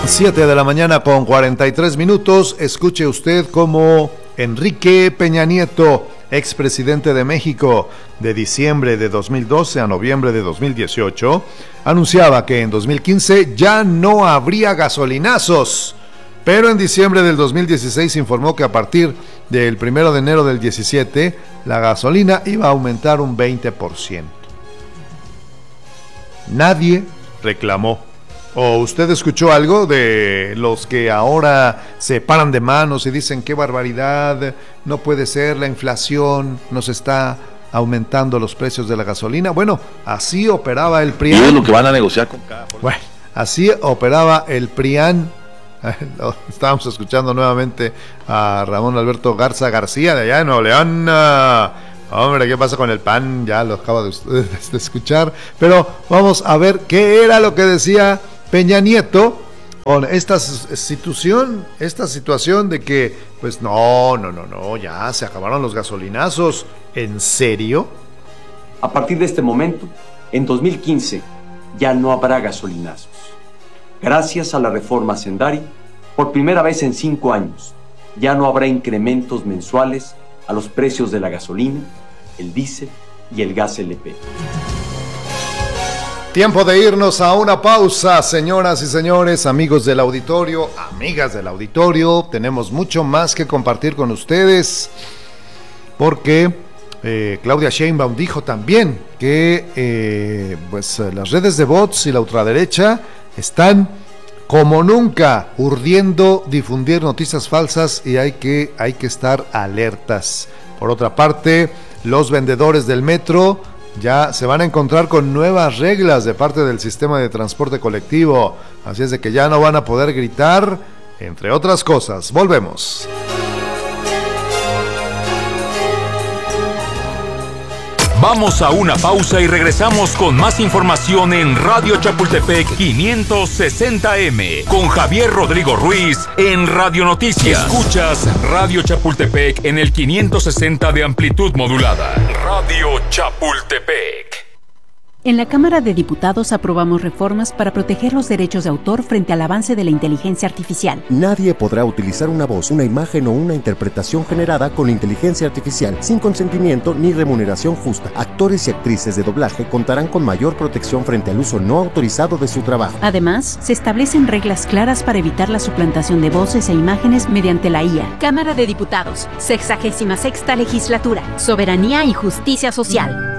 7 de la mañana con 43 minutos. Escuche usted cómo Enrique Peña Nieto, expresidente de México, de diciembre de 2012 a noviembre de 2018, anunciaba que en 2015 ya no habría gasolinazos. Pero en diciembre del 2016 informó que a partir del 1 de enero del 17, la gasolina iba a aumentar un 20%. Nadie reclamó. ¿O usted escuchó algo de los que ahora se paran de manos y dicen qué barbaridad, no puede ser, la inflación nos está aumentando los precios de la gasolina? Bueno, así operaba el PRIAN. Y es lo que van a negociar con cada... Bueno, así operaba el PRIAN. Estábamos escuchando nuevamente a Ramón Alberto Garza García de allá en Nuevo León. Hombre, ¿qué pasa con el PAN? Ya lo acabo de escuchar. Pero vamos a ver qué era lo que decía Peña Nieto con esta situación de que, pues no, ya se acabaron los gasolinazos. ¿En serio? A partir de este momento, en 2015, ya no habrá gasolinazos. Gracias a la reforma hacendaria, por primera vez en 5 años, ya no habrá incrementos mensuales a los precios de la gasolina, el diésel y el gas LP. Tiempo de irnos a una pausa, señoras y señores, amigos del auditorio, amigas del auditorio. Tenemos mucho más que compartir con ustedes porque Claudia Sheinbaum dijo también que las redes de bots y la ultraderecha están como nunca urdiendo difundir noticias falsas y hay que estar alertas. Por otra parte, los vendedores del metro ya se van a encontrar con nuevas reglas de parte del sistema de transporte colectivo, así es de que ya no van a poder gritar, entre otras cosas. Volvemos. Vamos a una pausa y regresamos con más información en Radio Chapultepec 560M con Javier Rodrigo Ruiz en Radio Noticias. Escuchas Radio Chapultepec en el 560 de amplitud modulada. Radio Chapultepec. En la Cámara de Diputados aprobamos reformas para proteger los derechos de autor frente al avance de la inteligencia artificial. Nadie podrá utilizar una voz, una imagen o una interpretación generada con inteligencia artificial sin consentimiento ni remuneración justa. Actores y actrices de doblaje contarán con mayor protección frente al uso no autorizado de su trabajo. Además, se establecen reglas claras para evitar la suplantación de voces e imágenes mediante la IA. Cámara de Diputados, 66ª Legislatura, Soberanía y Justicia Social.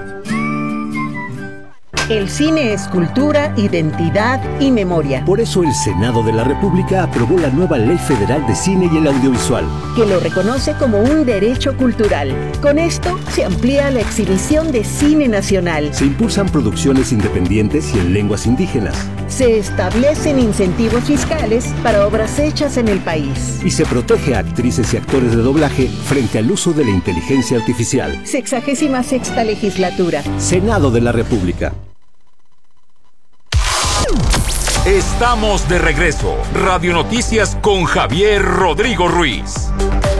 El cine es cultura, identidad y memoria. Por eso el Senado de la República aprobó la nueva Ley Federal de Cine y el Audiovisual, que lo reconoce como un derecho cultural. Con esto se amplía la exhibición de cine nacional. Se impulsan producciones independientes y en lenguas indígenas. Se establecen incentivos fiscales para obras hechas en el país. Y se protege a actrices y actores de doblaje frente al uso de la inteligencia artificial. 66ª Legislatura. Senado de la República. Estamos de regreso. Radio Noticias con Javier Rodrigo Ruiz.